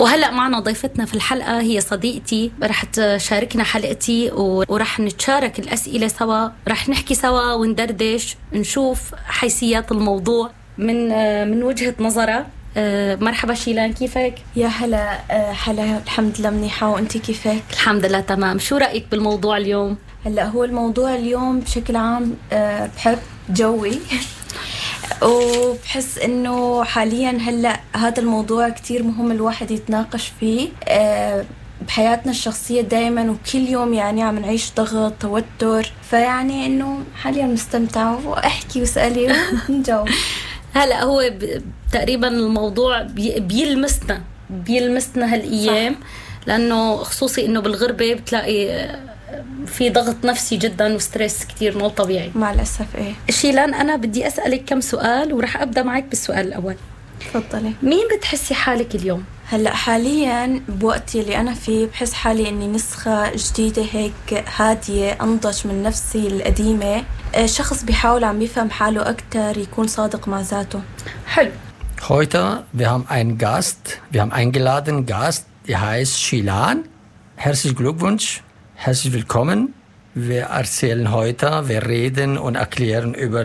وهلأ معنا ضيفتنا في الحلقة هي صديقتي، رح تشاركنا حلقتي ورح نتشارك الأسئلة سوا، رح نحكي سوا وندردش نشوف حيثيات الموضوع من وجهة نظرها. مرحبا شيلان، كيفك؟ يا هلا. حلا، الحمد لله منيحة، وانتي كيفك؟ الحمد لله تمام. شو رأيك بالموضوع اليوم؟ هلا هو الموضوع اليوم بشكل عام بحب جوي وبحس انه حاليا هلا هذا الموضوع كتير مهم الواحد يتناقش فيه بحياتنا الشخصية دايما وكل يوم، يعني عم نعيش ضغط توتر، فيعني انه حاليا مستمتعة واحكي واسألي ونجاوب. هلا هو تقريبا الموضوع بيلمسنا هالايام، لانه خصوصي انه بالغربة بتلاقي في ضغط نفسي جدا وستريس كتير مو طبيعي مع الأسف. شيلان، أنا بدي أسألك كم سؤال ورح أبدأ معك بالسؤال الأول. تفضلي. مين بتحسي حالك اليوم؟ هلأ حاليا بوقتي اللي أنا فيه بحس حالي أني نسخة جديدة هيك هادية، أنضج من نفسي القديمة، شخص بيحاول عم يفهم حاله أكتر، يكون صادق مع ذاته. حلو. Heute, wir haben einen Gast, wir haben eingeladen, Gast, der heißt Shilan. Herzlichen Glückwunsch. Herzlich willkommen. Wir erzählen heute, wir reden und erklären über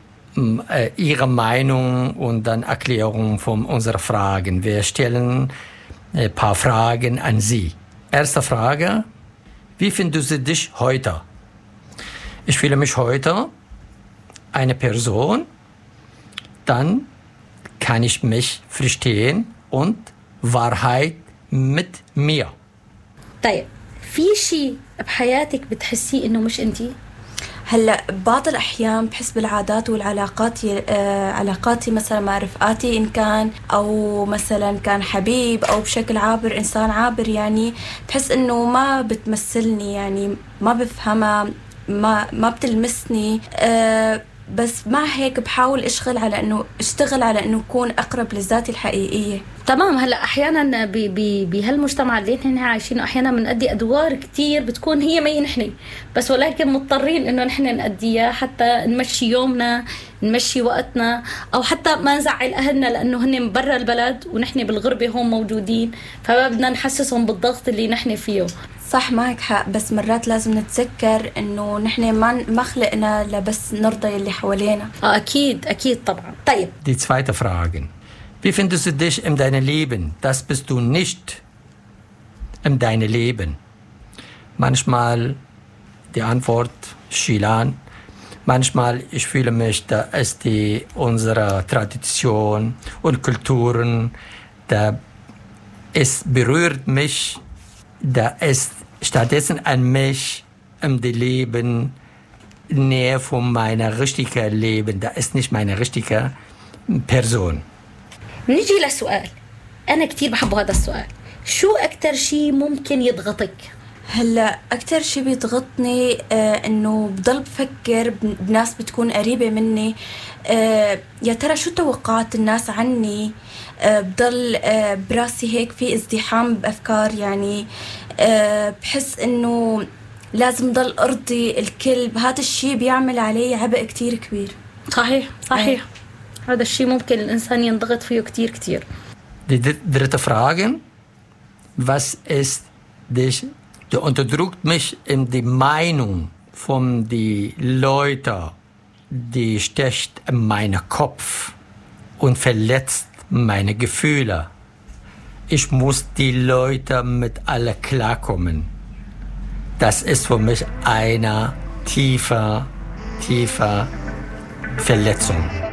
Ihre Meinung und dann Erklärung von unseren Fragen. Wir stellen ein paar Fragen an Sie. Erste Frage: Wie findest du dich heute? Ich fühle mich heute eine Person, dann kann ich mich verstehen und Wahrheit mit mir. طيب، في شيء بحياتك بتحسيه إنه مش أنتي؟ هلا بعض الأحيان بحس بالعادات والعلاقات، علاقاتي مثلا مع رفقاتي إن كان، أو مثلا كان حبيب أو بشكل عابر، إنسان عابر، يعني بحس إنه ما بتمثلني، يعني ما بفهمها، ما بتلمسني. بس مع هيك بحاول اشتغل على انه اكون اقرب لذاتي الحقيقيه. تمام. هلا احيانا بهالمجتمع اللي نحن عايشينه احيانا بنأدي ادوار كتير بتكون هي ما نحن، بس ولكن مضطرين انه نحن نأديها حتى نمشي يومنا، نمشي وقتنا، او حتى ما نزعل اهلنا لانه هن برا البلد ونحن بالغربه هون موجودين، فما بدنا نحسسهم بالضغط اللي نحن فيه. صح، معك حق، بس مرات لازم نتذكر انه نحن ما خلقنا لبس نرضي اللي حوالينا. اكيد طبعا. طيب. Die zweite Frage: Wie findest du dich in deinem Leben? Das bist du nicht in deinem Leben. Manchmal die Antwort Shilan. Manchmal ich fühle mich, da ist unsere Tradition und Kulturen, es berührt mich. Da ist stattdessen an mich die Leben näher von meiner richtigen Leben. Da ist nicht meine richtige Person. نيجي لسؤال أنا كتير بحب هذا السؤال. شو أكتر شيء ممكن يضغطك؟ هلا أكتر شيء بيضغطني إنه بضل بفكر بناس بتكون قريبة مني، يا ترى شو توقعات الناس عني، بضل براسي هيك في ازدحام بأفكار، يعني بحس إنه لازم ضل أرضي الكل، هذا الشيء بيعمل علي عبء كتير كبير. صحيح. هذا الشيء ممكن الإنسان ينضغط فيه كتير. Die dritte Frage: Was ist dich, du unterdrückt mich in die Meinung von den Leuten, die sticht in meinen Kopf und verletzt meine Gefühle. Ich muss die Leute mit alle klarkommen. Das ist für mich eine tiefe Verletzung.